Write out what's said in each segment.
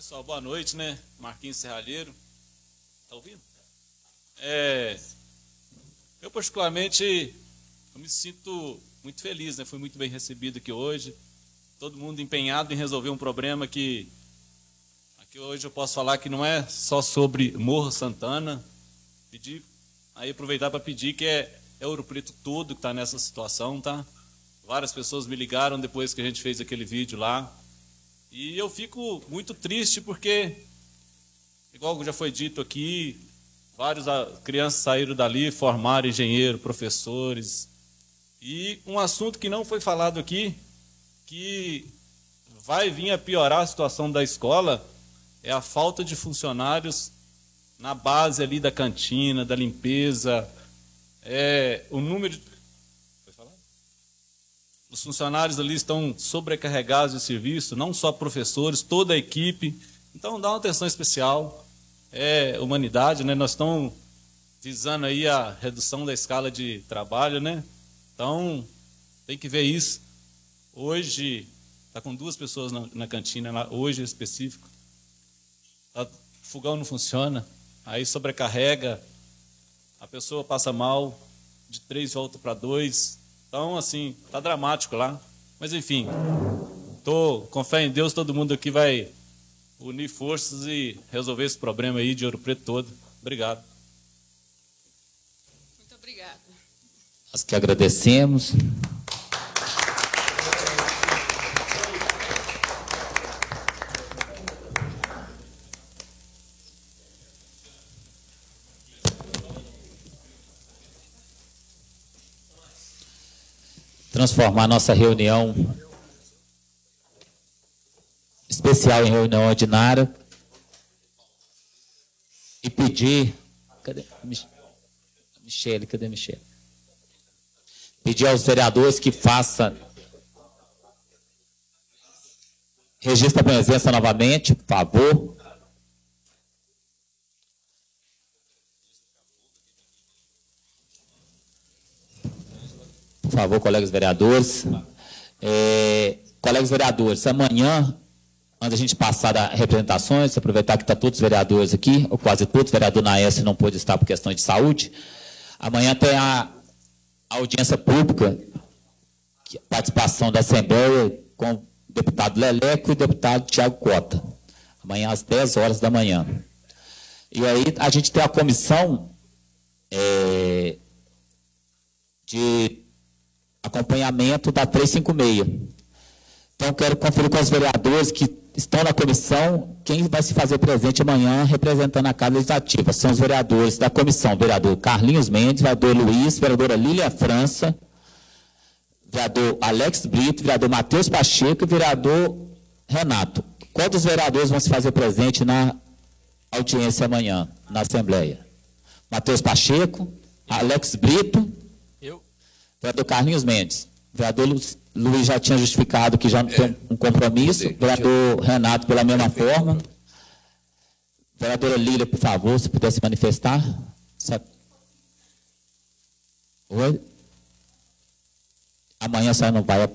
Pessoal, boa noite, né? Marquinhos Serralheiro. Tá ouvindo? Eu particularmente, eu me sinto muito feliz, né? Fui muito bem recebido aqui hoje. Todo mundo empenhado em resolver um problema que aqui hoje eu posso falar que não é só sobre Morro Santana. Aproveitar para pedir que é Ouro Preto todo que está nessa situação, tá? Várias pessoas me ligaram depois que a gente fez aquele vídeo lá. E eu fico muito triste porque, igual já foi dito aqui, várias crianças saíram dali, formaram engenheiro, professores. E um assunto que não foi falado aqui, que vai vir a piorar a situação da escola, é a falta de funcionários na base ali da cantina, da limpeza. O número os funcionários ali estão sobrecarregados de serviço, não só professores, toda a equipe. Então, dá uma atenção especial. Humanidade, né? Nós estamos visando aí a redução da escala de trabalho, né? Então, tem que ver isso. Hoje, está com 2 pessoas na cantina, lá, hoje específico. O fogão não funciona, aí sobrecarrega, a pessoa passa mal, de 3 volta para 2. Então, assim, tá dramático lá. Mas, enfim, com fé em Deus, todo mundo aqui vai unir forças e resolver esse problema aí de Ouro Preto todo. Obrigado. Muito obrigada. Nós que agradecemos. Transformar nossa reunião especial em reunião ordinária e pedir... Cadê a Michele? Cadê a Michele? Pedir aos vereadores que façam registro da presença novamente, por favor. Por favor, colegas vereadores. Colegas vereadores, amanhã, antes da gente passar das representações, aproveitar que está todos os vereadores aqui, ou quase todos, o vereador Naércio não pôde estar por questões de saúde. Amanhã tem a audiência pública, participação da Assembleia com o deputado Leleco e o deputado Tiago Cota. Amanhã às 10 horas da manhã. E aí a gente tem a comissão de acompanhamento da 356. Então, quero conferir com os vereadores que estão na comissão quem vai se fazer presente amanhã representando a Casa Legislativa. São os vereadores da comissão, vereador Carlinhos Mendes, vereador Luiz, vereadora Lília França, vereador Alex Brito, vereador Matheus Pacheco e vereador Renato. Quantos vereadores vão se fazer presente na audiência amanhã, na Assembleia? Matheus Pacheco, Alex Brito, vereador Carlinhos Mendes. Vereador Luiz já tinha justificado que já não tem um compromisso. Vereador Renato, pela mesma forma. Vereadora Lília, por favor, se puder se manifestar. Oi? Amanhã só não vai.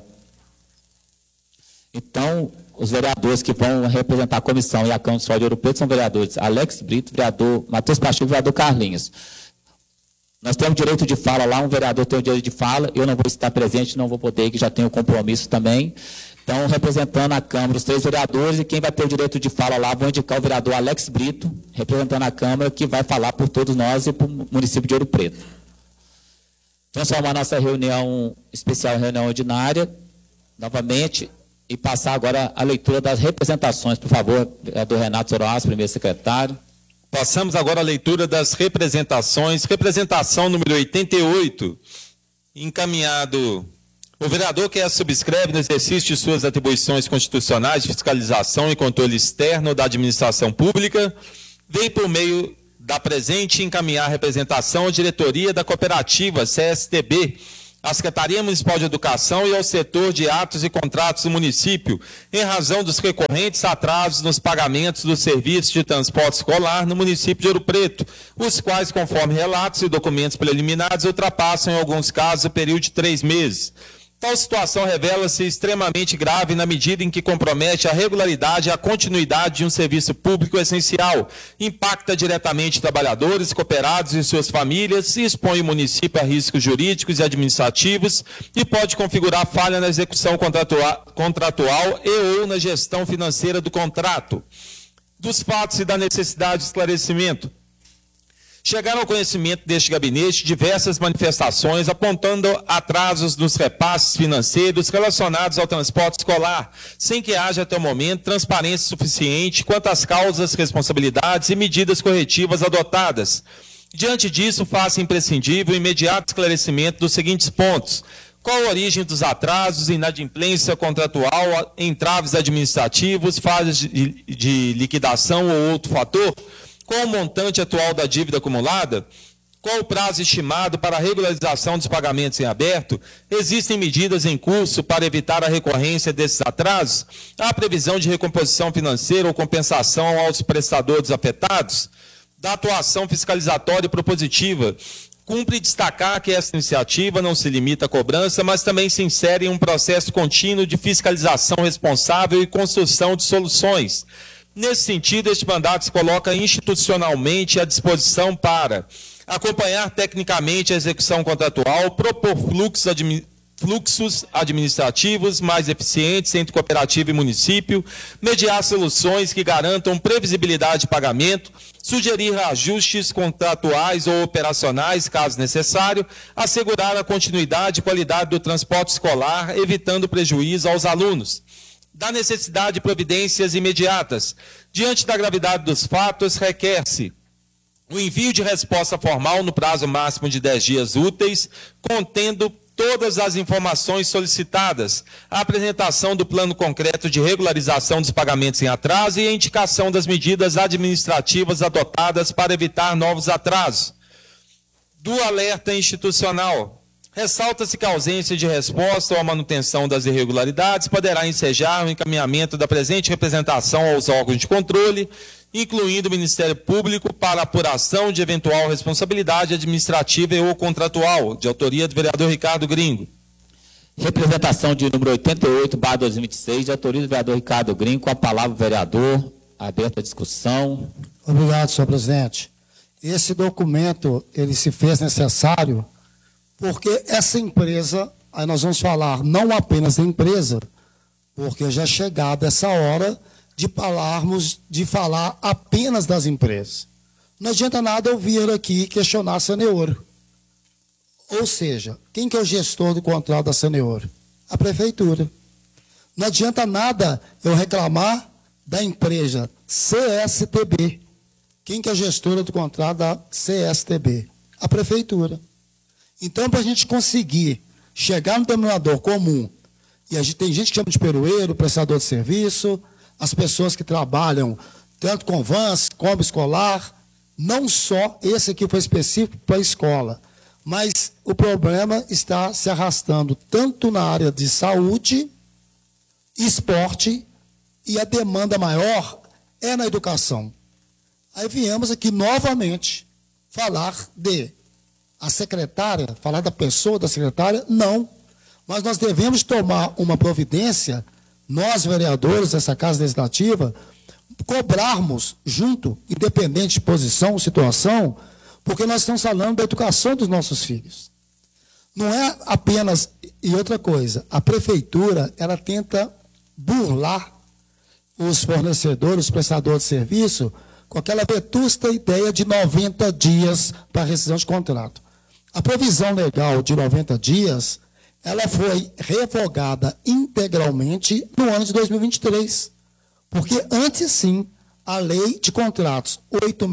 Então, os vereadores que vão representar a comissão e a Câmara Municipal de Ouro Preto são vereadores Alex Brito, vereador Matheus Pacheco e vereador Carlinhos. Nós temos direito de fala lá, um vereador tem o direito de fala, eu não vou estar presente, não vou poder, que já tenho compromisso também. Então, representando a Câmara, os 3 vereadores, e quem vai ter o direito de fala lá, vou indicar o vereador Alex Brito, representando a Câmara, que vai falar por todos nós e para o município de Ouro Preto. Transformar nossa reunião especial em reunião ordinária, novamente, e passar agora a leitura das representações, por favor, vereador Renato Zoroastro, primeiro secretário. Passamos agora à leitura das representações. Representação número 88, encaminhado. O vereador que a subscreve no exercício de suas atribuições constitucionais de fiscalização e controle externo da administração pública, vem por meio da presente encaminhar a representação à diretoria da cooperativa CSTB, à Secretaria Municipal de Educação e ao setor de atos e contratos do município, em razão dos recorrentes atrasos nos pagamentos dos serviços de transporte escolar no município de Ouro Preto, os quais, conforme relatos e documentos preliminares, ultrapassam, em alguns casos, o período de 3 meses. Tal situação revela-se extremamente grave na medida em que compromete a regularidade e a continuidade de um serviço público essencial, impacta diretamente trabalhadores, cooperados e suas famílias, e expõe o município a riscos jurídicos e administrativos e pode configurar falha na execução contratual e ou na gestão financeira do contrato. Dos fatos e da necessidade de esclarecimento. Chegaram ao conhecimento deste gabinete diversas manifestações apontando atrasos nos repasses financeiros relacionados ao transporte escolar, sem que haja até o momento transparência suficiente quanto às causas, responsabilidades e medidas corretivas adotadas. Diante disso, faça imprescindível o imediato esclarecimento dos seguintes pontos. Qual a origem dos atrasos, inadimplência contratual, entraves administrativos, falhas de liquidação ou outro fator? Qual o montante atual da dívida acumulada? Qual o prazo estimado para a regularização dos pagamentos em aberto? Existem medidas em curso para evitar a recorrência desses atrasos? Há previsão de recomposição financeira ou compensação aos prestadores afetados? Da atuação fiscalizatória e propositiva. Cumpre destacar que essa iniciativa não se limita à cobrança, mas também se insere em um processo contínuo de fiscalização responsável e construção de soluções. Nesse sentido, este mandato se coloca institucionalmente à disposição para acompanhar tecnicamente a execução contratual, propor fluxos administrativos mais eficientes entre cooperativa e município, mediar soluções que garantam previsibilidade de pagamento, sugerir ajustes contratuais ou operacionais, caso necessário, assegurar a continuidade e qualidade do transporte escolar, evitando prejuízo aos alunos. Da necessidade de providências imediatas. Diante da gravidade dos fatos, requer-se o envio de resposta formal no prazo máximo de 10 dias úteis, contendo todas as informações solicitadas, a apresentação do plano concreto de regularização dos pagamentos em atraso e a indicação das medidas administrativas adotadas para evitar novos atrasos. Do alerta institucional. Ressalta-se que a ausência de resposta ou a manutenção das irregularidades poderá ensejar o encaminhamento da presente representação aos órgãos de controle, incluindo o Ministério Público, para apuração de eventual responsabilidade administrativa e ou contratual, de autoria do vereador Ricardo Gringo. Representação de número 88/2026, de autoria do vereador Ricardo Gringo, com a palavra o vereador, aberta a discussão. Obrigado, senhor presidente. Esse documento, ele se fez necessário porque essa empresa, aí nós vamos falar não apenas da empresa, porque já é chegada essa hora de falar apenas das empresas. Não adianta nada eu vir aqui questionar a Saneoro. Ou seja, quem que é o gestor do contrato da Saneoro? A prefeitura. Não adianta nada eu reclamar da empresa CSTB. Quem que é a gestora do contrato da CSTB? A prefeitura. Então, para a gente conseguir chegar no denominador comum, e a gente, tem gente que chama de peroeiro, prestador de serviço, as pessoas que trabalham tanto com vans, como escolar, não só esse aqui foi específico para a escola, mas o problema está se arrastando tanto na área de saúde, esporte, e a demanda maior é na educação. Aí viemos aqui novamente falar a secretária, falar da pessoa da secretária, não. Mas nós devemos tomar uma providência, nós, vereadores dessa Casa Legislativa, cobrarmos junto, independente de posição, situação, porque nós estamos falando da educação dos nossos filhos. Não é apenas... E outra coisa, a prefeitura, ela tenta burlar os fornecedores, os prestadores de serviço, com aquela vetusta ideia de 90 dias para rescisão de contrato. A previsão legal de 90 dias, ela foi revogada integralmente no ano de 2023. Porque antes sim, a lei de contratos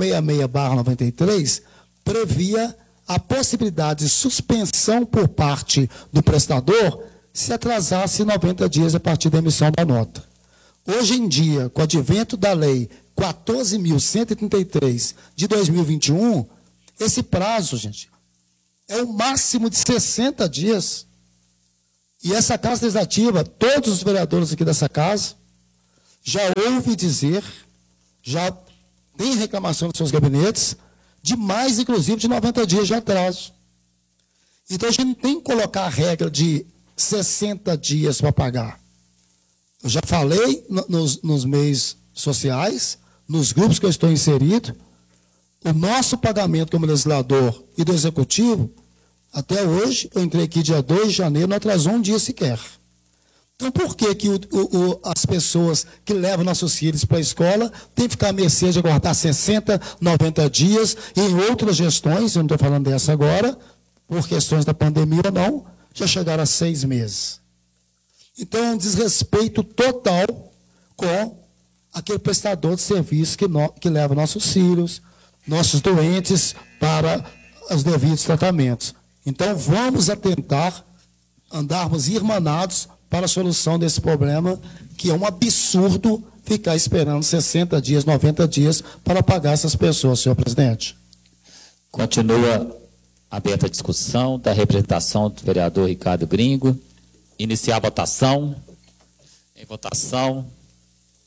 866/93 previa a possibilidade de suspensão por parte do prestador se atrasasse 90 dias a partir da emissão da nota. Hoje em dia, com o advento da lei 14.133 de 2021, esse prazo, gente, é o máximo de 60 dias. E essa Casa Legislativa, todos os vereadores aqui dessa casa, já ouvi dizer, já tem reclamação dos seus gabinetes, de mais, inclusive, de 90 dias de atraso. Então, a gente não tem que colocar a regra de 60 dias para pagar. Eu já falei nos meios sociais, nos grupos que eu estou inserido, o nosso pagamento como legislador e do executivo, até hoje, eu entrei aqui dia 2 de janeiro, não atrasou um dia sequer. Então, por que as pessoas que levam nossos filhos para a escola têm que ficar à mercê de aguardar 60, 90 dias, e em outras gestões, eu não estou falando dessa agora, por questões da pandemia ou não, já chegaram a 6 meses. Então, é um desrespeito total com aquele prestador de serviço que leva nossos filhos, nossos doentes para os devidos tratamentos. Então, vamos tentar andarmos irmanados para a solução desse problema, que é um absurdo ficar esperando 60 dias, 90 dias para pagar essas pessoas, senhor presidente. Continua aberta a discussão da representação do vereador Ricardo Gringo. Iniciar a votação. Em votação.